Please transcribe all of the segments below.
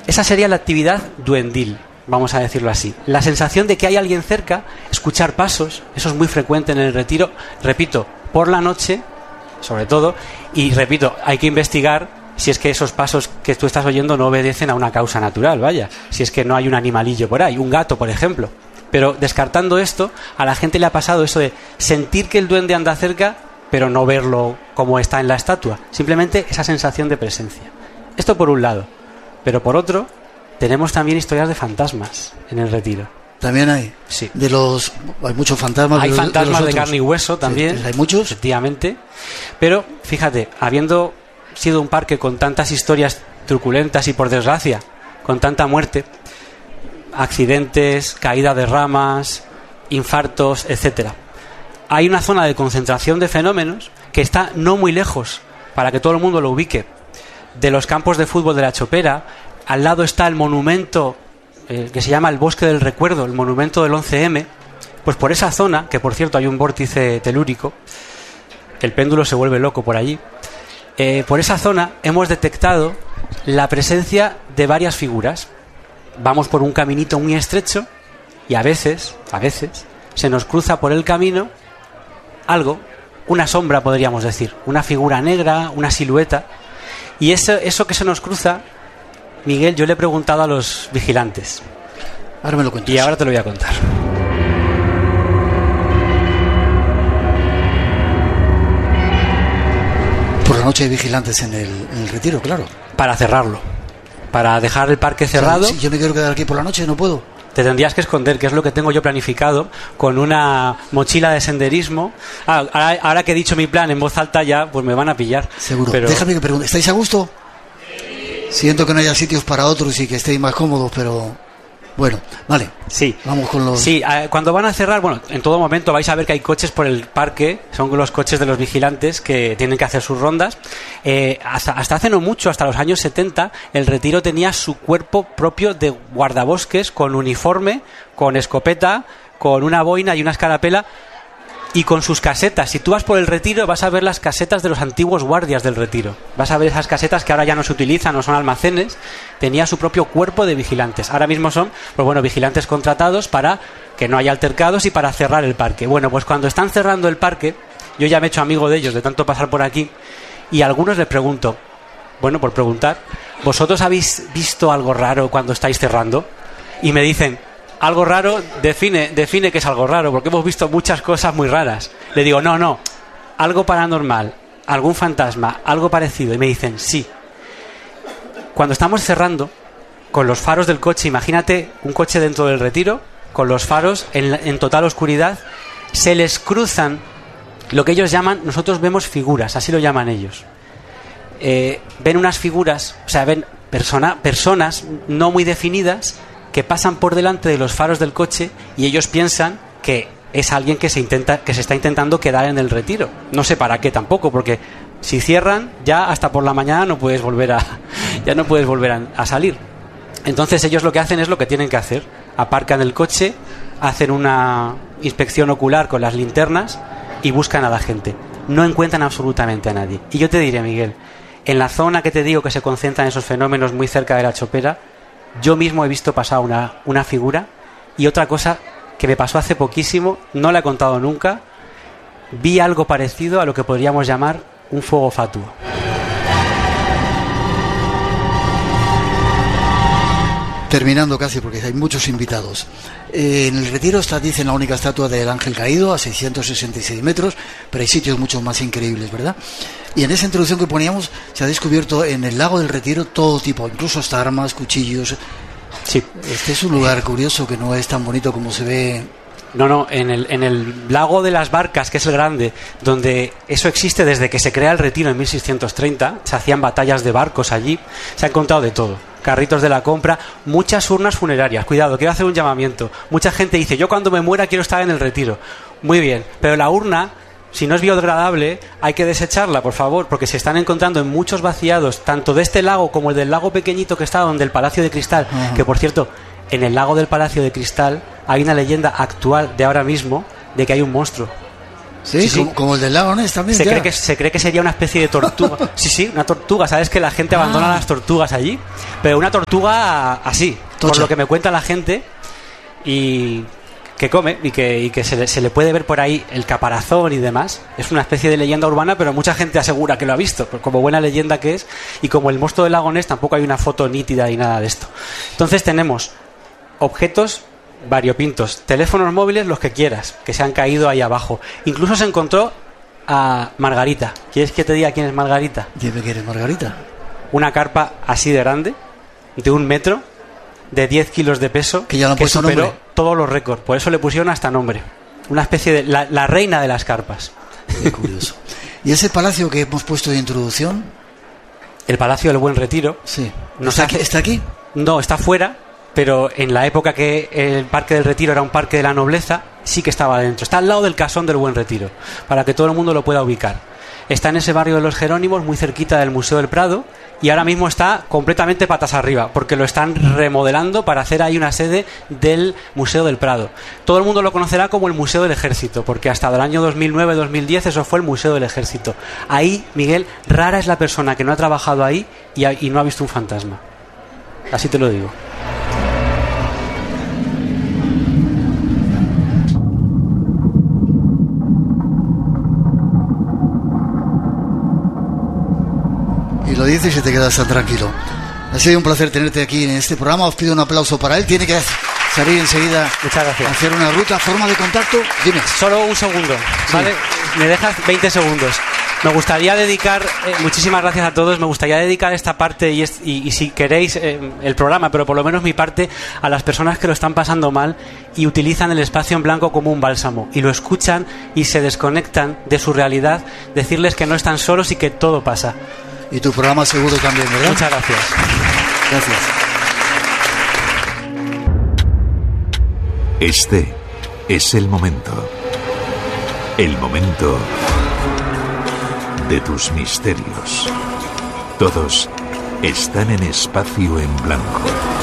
Esa sería la actividad duendil, vamos a decirlo así. La sensación de que hay alguien cerca, escuchar pasos, eso es muy frecuente en el retiro, repito, por la noche, sobre todo, y repito, hay que investigar si es que esos pasos que tú estás oyendo no obedecen a una causa natural, vaya, si es que no hay un animalillo por ahí, un gato, por ejemplo. Pero descartando esto, a la gente le ha pasado eso de sentir que el duende anda cerca, pero no verlo como está en la estatua, simplemente esa sensación de presencia. Esto por un lado, pero por otro, tenemos también historias de fantasmas en el retiro. También hay. Sí. Hay muchos fantasmas. Hay fantasmas de carne y hueso también. Sí, hay muchos. Efectivamente. Pero, fíjate, habiendo sido un parque con tantas historias truculentas y, por desgracia, con tanta muerte, accidentes, caída de ramas, infartos, etcétera, hay una zona de concentración de fenómenos que está no muy lejos, para que todo el mundo lo ubique, de los campos de fútbol de La Chopera. Al lado está el monumento que se llama el Bosque del Recuerdo, el monumento del 11M. Pues por esa zona, que por cierto hay un vórtice telúrico, el péndulo se vuelve loco por allí, por esa zona hemos detectado la presencia de varias figuras. Vamos por un caminito muy estrecho y a veces se nos cruza por el camino algo, una sombra podríamos decir, una figura negra, una silueta, y eso que se nos cruza, Miguel, yo le he preguntado a los vigilantes. Ahora me lo cuentas. Y ahora te lo voy a contar. Por la noche hay vigilantes en el retiro, claro. Para cerrarlo, para dejar el parque cerrado. Si yo me quiero quedar aquí por la noche, no puedo. Te tendrías que esconder, que es lo que tengo yo planificado, con una mochila de senderismo. Ahora que he dicho mi plan en voz alta ya, pues me van a pillar. Seguro. Pero... Déjame que pregunte, ¿estáis a gusto? Siento que no haya sitios para otros y que estéis más cómodos, pero... Bueno, vale. Sí. Vamos con los... Sí, cuando van a cerrar, bueno, en todo momento vais a ver que hay coches por el parque, son los coches de los vigilantes que tienen que hacer sus rondas. Hasta hace no mucho, hasta los años 70, el retiro tenía su cuerpo propio de guardabosques, con uniforme, con escopeta, con una boina y una escarapela, y con sus casetas. Si tú vas por el retiro vas a ver las casetas de los antiguos guardias del retiro. Vas a ver esas casetas que ahora ya no se utilizan, no son almacenes. Tenía su propio cuerpo de vigilantes. Ahora mismo son, pues bueno, vigilantes contratados para que no haya altercados y para cerrar el parque. Bueno, pues cuando están cerrando el parque, yo ya me he hecho amigo de ellos de tanto pasar por aquí, y a algunos les pregunto, bueno, por preguntar, ¿vosotros habéis visto algo raro cuando estáis cerrando? Y me dicen, algo raro, define qué es algo raro, porque hemos visto muchas cosas muy raras. Le digo, no, algo paranormal, algún fantasma, algo parecido. Y me dicen, sí. Cuando estamos cerrando, con los faros del coche, imagínate un coche dentro del retiro, con los faros en total oscuridad, se les cruzan lo que ellos llaman, nosotros vemos figuras, así lo llaman ellos. Ven unas figuras, o sea, ven personas no muy definidas, que pasan por delante de los faros del coche, y ellos piensan que es alguien que se está intentando quedar en el retiro. No sé para qué tampoco, porque si cierran ya hasta por la mañana no puedes volver a salir. Entonces ellos lo que hacen es lo que tienen que hacer: aparcan el coche, hacen una inspección ocular con las linternas y buscan a la gente. No encuentran absolutamente a nadie. Y yo te diré, Miguel, en la zona que te digo que se concentran esos fenómenos, muy cerca de La Chopera, yo mismo he visto pasar una figura. Y otra cosa que me pasó hace poquísimo, no la he contado nunca, vi algo parecido a lo que podríamos llamar un fuego fatuo. Terminando casi, porque hay muchos invitados. En el retiro está, dicen, la única estatua del ángel caído, a 666 metros, pero hay sitios mucho más increíbles, ¿verdad? Y en esa introducción que poníamos, se ha descubierto en el lago del retiro todo tipo, incluso hasta armas, cuchillos. Sí. Este es un lugar curioso, que no es tan bonito como se ve. No, en el lago de las Barcas, que es el grande, donde eso existe desde que se crea el retiro en 1630, se hacían batallas de barcos allí, se ha encontrado de todo. Carritos de la compra, muchas urnas funerarias. Cuidado, quiero hacer un llamamiento. Mucha gente dice, yo cuando me muera quiero estar en el retiro. Muy bien, pero la urna, si no es biodegradable, hay que desecharla, por favor, porque se están encontrando en muchos vaciados, tanto de este lago como el del lago pequeñito que está donde el Palacio de Cristal, que por cierto, en el lago del Palacio de Cristal hay una leyenda actual de ahora mismo de que hay un monstruo Sí, como el del lago Ness también. Se cree que sería una especie de tortuga. Sí, una tortuga. Sabes que la gente abandona las tortugas allí, pero una tortuga así, Tocha. por lo que me cuenta la gente, y que come y que se le puede ver por ahí el caparazón y demás. Es una especie de leyenda urbana, pero mucha gente asegura que lo ha visto, como buena leyenda que es. Y como el monstruo del lago Ness, tampoco hay una foto nítida y nada de esto. Entonces tenemos objetos variopintos, teléfonos móviles, los que quieras, que se han caído ahí abajo. Incluso se encontró a Margarita. ¿Quieres que te diga quién es Margarita? Dime quién es Margarita. Una carpa así de grande, de 1 metro, de 10 kilos de peso, que ya le han puesto superó nombre. Todos los récords. Por eso le pusieron hasta nombre. Una especie de la reina de las carpas. Qué curioso. ¿Y ese palacio que hemos puesto de introducción? El Palacio del Buen Retiro. Sí. No ¿Está aquí? No, está fuera, pero en la época que el Parque del Retiro era un parque de la nobleza, sí que estaba dentro. Está al lado del Casón del Buen Retiro, para que todo el mundo lo pueda ubicar. Está en ese barrio de los Jerónimos, muy cerquita del Museo del Prado, y ahora mismo está completamente patas arriba, porque lo están remodelando para hacer ahí una sede del Museo del Prado. Todo el mundo lo conocerá como el Museo del Ejército, porque hasta el año 2009-2010 eso fue el Museo del Ejército. Ahí, Miguel, rara es la persona que no ha trabajado ahí y no ha visto un fantasma. Así te lo digo. Y lo dices y te quedas tan tranquilo. Ha sido un placer tenerte aquí en este programa. Os pido un aplauso para él. Tiene que salir enseguida. Muchas gracias. A hacer una ruta, forma de contacto. Dime. Solo un segundo, ¿vale? Sí. Me dejas 20 segundos. Me gustaría dedicar, muchísimas gracias a todos, me gustaría dedicar esta parte y si queréis el programa, pero por lo menos mi parte, a las personas que lo están pasando mal y utilizan el espacio en blanco como un bálsamo y lo escuchan y se desconectan de su realidad, decirles que no están solos y que todo pasa. Y tu programa seguro también, ¿verdad? Muchas gracias. Gracias. Este es el momento. El momento de tus misterios. Todos están en espacio en blanco.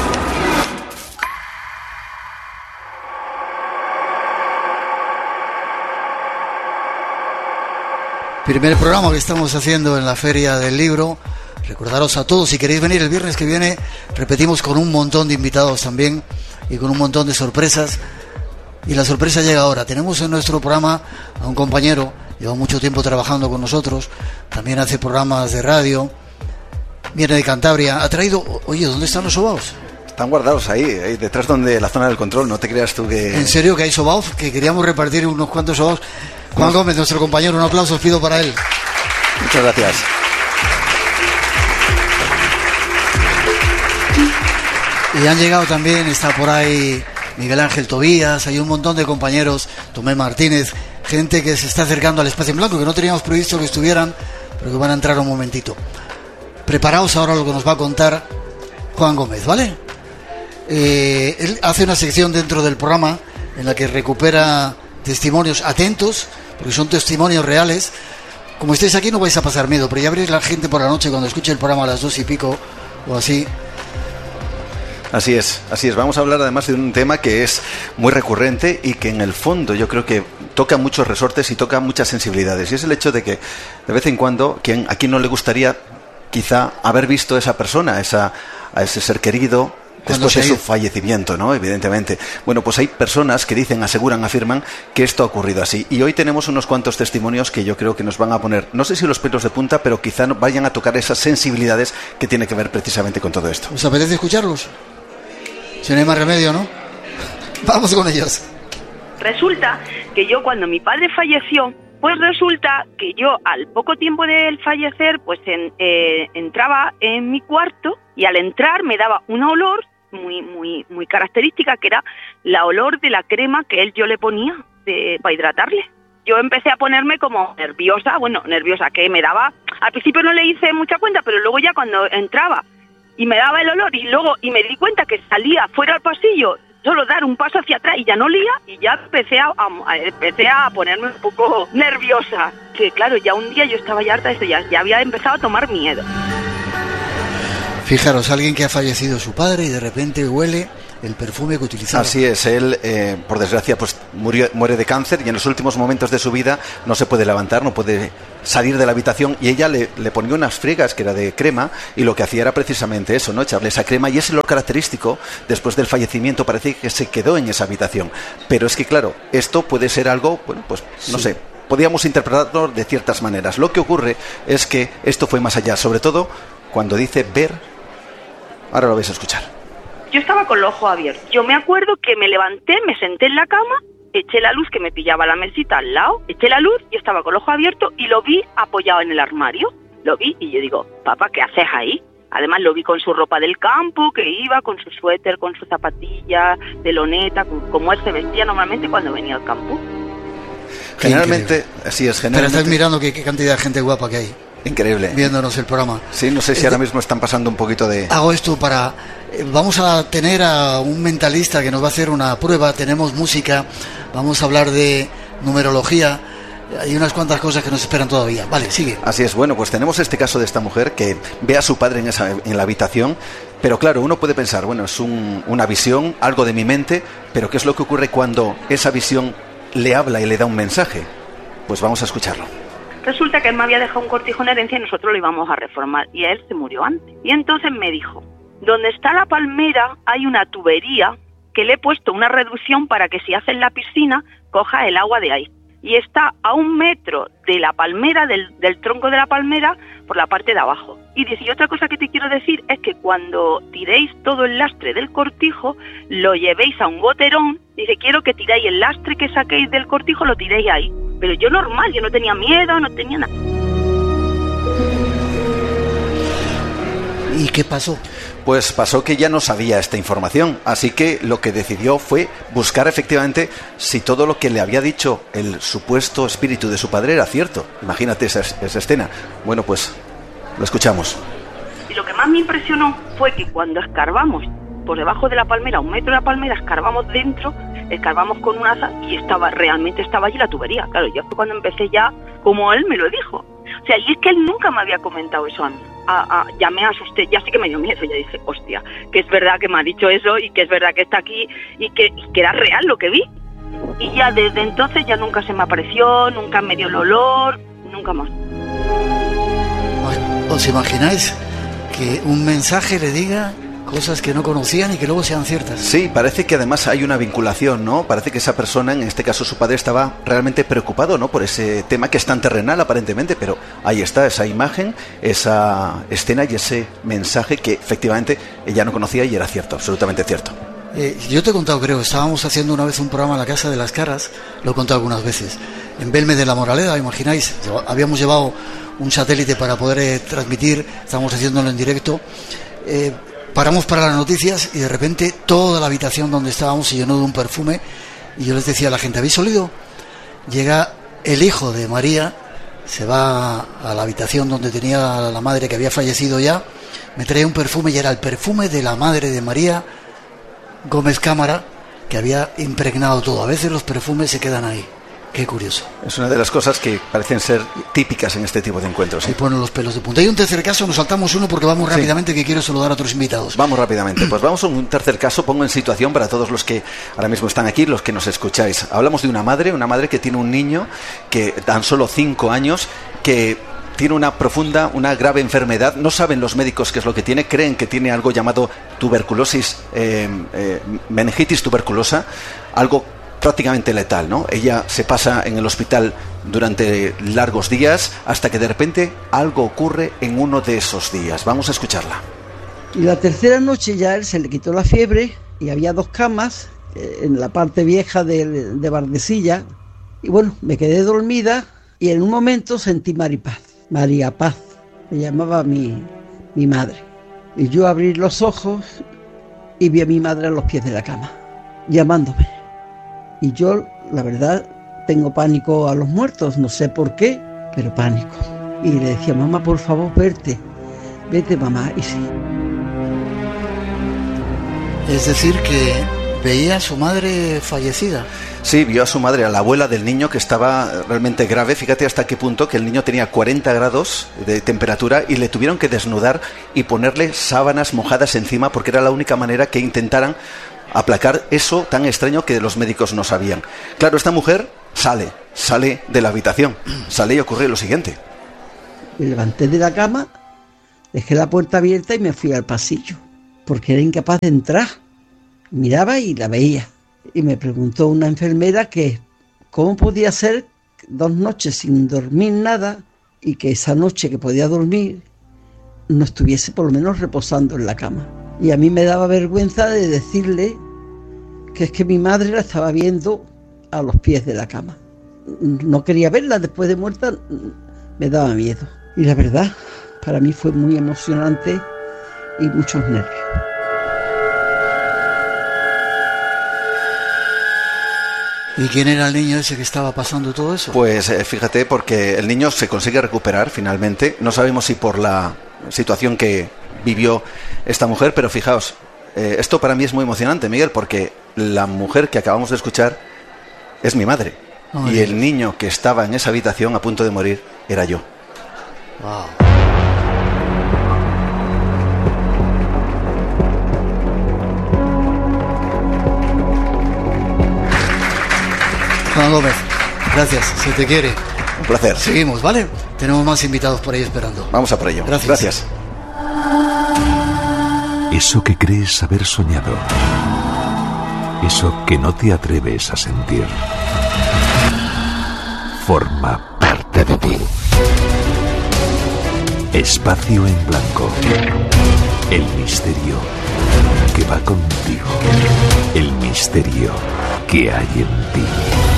Primer programa que estamos haciendo en la Feria del Libro. Recordaros a todos, si queréis venir el viernes que viene, repetimos con un montón de invitados también y con un montón de sorpresas. Y la sorpresa llega ahora. Tenemos en nuestro programa a un compañero, lleva mucho tiempo trabajando con nosotros, también hace programas de radio, viene de Cantabria, ha traído... Oye, ¿dónde están los sobaos? Están guardados ahí detrás donde la zona del control, no te creas tú que... ¿En serio que hay sobaos? Que queríamos repartir unos cuantos sobaos. Juan Gómez, nuestro compañero, un aplauso os pido para él. Muchas gracias. Y han llegado también, está por ahí Miguel Ángel Tobías, hay un montón de compañeros, Tomé Martínez, gente que se está acercando al espacio en blanco, que no teníamos previsto que estuvieran, pero que van a entrar un momentito. Preparaos ahora lo que nos va a contar Juan Gómez, ¿vale? Él hace una sección dentro del programa en la que recupera testimonios atentos, porque son testimonios reales. Como estéis aquí no vais a pasar miedo, pero ya veréis la gente por la noche cuando escuche el programa a las 2 y pico o así. Así es. Vamos a hablar además de un tema que es muy recurrente y que en el fondo yo creo que toca muchos resortes y toca muchas sensibilidades. Y es el hecho de que de vez en cuando, a quien no le gustaría quizá haber visto a esa persona, a ese ser querido, después de su fallecimiento, ¿no? Evidentemente. Bueno, pues hay personas que dicen, aseguran, afirman que esto ha ocurrido así. Y hoy tenemos unos cuantos testimonios que yo creo que nos van a poner, no sé si los pelos de punta, pero quizá vayan a tocar esas sensibilidades que tienen que ver precisamente con todo esto. ¿Os apetece escucharlos? Si no hay más remedio, ¿no? Vamos con ellos. Resulta que yo cuando mi padre falleció, pues resulta que yo al poco tiempo de él fallecer, pues entraba en mi cuarto y al entrar me daba un olor muy característica, que era la olor de la crema que yo le ponía para hidratarle. Yo empecé a ponerme como nerviosa, que me daba, al principio no le hice mucha cuenta, pero luego ya cuando entraba y me daba el olor y me di cuenta que salía fuera al pasillo, solo dar un paso hacia atrás y ya no olía, y ya empecé a ponerme un poco nerviosa, que claro, ya un día yo estaba ya harta de esto, ya había empezado a tomar miedo. Fijaros, alguien que ha fallecido su padre y de repente huele el perfume que utilizaba. Así es, él, por desgracia, pues muere de cáncer y en los últimos momentos de su vida no se puede levantar, no puede salir de la habitación, y ella le ponía unas friegas que era de crema, y lo que hacía era precisamente eso, ¿no? Echarle esa crema, y ese olor característico, después del fallecimiento, parece que se quedó en esa habitación. Pero es que, claro, esto puede ser algo, bueno, pues no sé, podíamos interpretarlo de ciertas maneras. Lo que ocurre es que esto fue más allá, sobre todo cuando dice ver. Ahora lo vais a escuchar. Yo estaba con los ojos abiertos. Yo me acuerdo que me levanté, me senté en la cama, eché la luz, que me pillaba la mesita al lado, eché la luz y estaba con los ojos abiertos y lo vi apoyado en el armario. Lo vi y yo digo, papá, ¿qué haces ahí? Además lo vi con su ropa del campo, que iba con su suéter, con sus zapatillas de loneta, como él se vestía normalmente cuando venía al campo. Generalmente, así es, generalmente. Pero estás mirando qué cantidad de gente guapa que hay. Increíble. Viéndonos el programa. Sí, no sé si ahora mismo están pasando un poquito de... Hago esto para... vamos a tener a un mentalista que nos va a hacer una prueba. Tenemos música, vamos a hablar de numerología. Hay unas cuantas cosas que nos esperan todavía. Vale, sigue. Así es, bueno, pues tenemos este caso de esta mujer que ve a su padre en la habitación, pero claro, uno puede pensar, bueno, es una visión, algo de mi mente, pero ¿qué es lo que ocurre cuando esa visión le habla y le da un mensaje? Pues vamos a escucharlo. Resulta que él me había dejado un cortijo en herencia y nosotros lo íbamos a reformar, y él se murió antes. Y entonces me dijo, donde está la palmera hay una tubería que le he puesto una reducción para que si haces la piscina, coja el agua de ahí. Y está a 1 metro de la palmera, del tronco de la palmera, por la parte de abajo. Y dice, y otra cosa que te quiero decir es que cuando tiréis todo el lastre del cortijo, lo llevéis a un goterón. Dice, quiero que tiráis el lastre que saquéis del cortijo, lo tiréis ahí. Pero yo normal, yo no tenía miedo, no tenía nada. ¿Y qué pasó? Pues pasó que ya no sabía esta información, así que lo que decidió fue buscar efectivamente si todo lo que le había dicho el supuesto espíritu de su padre era cierto. Imagínate esa escena. Bueno, pues lo escuchamos. Y lo que más me impresionó fue que cuando escarbamos por debajo de la palmera, a 1 metro de la palmera, escarbamos dentro, escarbamos con un asa y realmente estaba allí la tubería. Claro, yo fue cuando empecé ya, como él me lo dijo. O sea, y es que él nunca me había comentado eso a mí. Ya me asusté, ya sí que me dio miedo, ya dije, hostia, que es verdad que me ha dicho eso y que es verdad que está aquí y que era real lo que vi. Y ya desde entonces ya nunca se me apareció, nunca me dio el olor, nunca más. ¿Os imagináis que un mensaje le diga cosas que no conocían y que luego sean ciertas? Sí, parece que además hay una vinculación, ¿no? Parece que esa persona, en este caso su padre, estaba realmente preocupado, ¿no? Por ese tema que es tan terrenal aparentemente, pero ahí está esa imagen, esa escena y ese mensaje que efectivamente ella no conocía y era cierto, absolutamente cierto. Yo te he contado, creo, estábamos haciendo una vez un programa en la Casa de las Caras, lo he contado algunas veces, en Belme de la Moraleda, imagináis, habíamos llevado un satélite para poder transmitir, estábamos haciéndolo en directo, paramos para las noticias y de repente toda la habitación donde estábamos se llenó de un perfume y yo les decía a la gente, ¿habéis olido? Llega el hijo de María, se va a la habitación donde tenía la madre que había fallecido ya, me trae un perfume y era el perfume de la madre de María Gómez Cámara, que había impregnado todo. A veces los perfumes se quedan ahí. Qué curioso. Es una de las cosas que parecen ser típicas en este tipo de encuentros. Se ponen los pelos de punta. Hay un tercer caso, nos saltamos uno porque vamos rápidamente, que quiero saludar a otros invitados. Vamos rápidamente. Pues vamos a un tercer caso. Pongo en situación para todos los que ahora mismo están aquí, los que nos escucháis. Hablamos de una madre que tiene un niño que tan solo 5 años, que tiene una grave enfermedad. No saben los médicos qué es lo que tiene. Creen que tiene algo llamado tuberculosis, meningitis tuberculosa, algo prácticamente letal, ¿no? Ella se pasa en el hospital durante largos días hasta que de repente algo ocurre en uno de esos días. Vamos a escucharla. Y la tercera noche ya él se le quitó la fiebre y había 2 camas en la parte vieja de Bardesilla. Y bueno, me quedé dormida y en un momento sentí María Paz, me llamaba mi madre. Y yo abrí los ojos y vi a mi madre a los pies de la cama, llamándome. Y yo, la verdad, tengo pánico a los muertos, no sé por qué, pero pánico. Y le decía, mamá, por favor, vete mamá, y sí. Es decir, que veía a su madre fallecida. Sí, vio a su madre, a la abuela del niño, que estaba realmente grave. Fíjate hasta qué punto que el niño tenía 40 grados de temperatura y le tuvieron que desnudar y ponerle sábanas mojadas encima porque era la única manera que intentaran aplacar eso tan extraño que los médicos no sabían. Claro, esta mujer sale de la habitación, sale y ocurre lo siguiente. Me levanté de la cama, dejé la puerta abierta y me fui al pasillo, porque era incapaz de entrar. Miraba y la veía. Y me preguntó una enfermera que cómo podía ser 2 noches sin dormir nada y que esa noche que podía dormir no estuviese por lo menos reposando en la cama. Y a mí me daba vergüenza de decirle que es que mi madre la estaba viendo a los pies de la cama. No quería verla después de muerta, me daba miedo. Y la verdad, para mí fue muy emocionante y muchos nervios. ¿Y quién era el niño ese que estaba pasando todo eso? Pues fíjate, porque el niño se consigue recuperar finalmente. No sabemos si por la situación que vivió esta mujer, pero fijaos, esto para mí es muy emocionante, Miguel, porque la mujer que acabamos de escuchar es mi madre. Oh, y el niño que estaba en esa habitación a punto de morir era yo. Wow. Juan Gómez, gracias, se te quiere. Un placer. Seguimos, ¿vale? Tenemos más invitados por ahí esperando. Vamos a por ello. Gracias. Eso que crees haber soñado, eso que no te atreves a sentir, forma parte de ti. Espacio en Blanco. El misterio que va contigo. El misterio que hay en ti.